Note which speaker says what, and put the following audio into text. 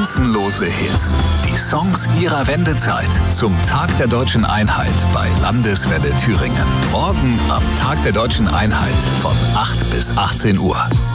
Speaker 1: Grenzenlose Hits. Die Songs ihrer Wendezeit. Zum Tag der Deutschen Einheit bei Landeswelle Thüringen. Morgen am Tag der Deutschen Einheit von 8 bis 18 Uhr.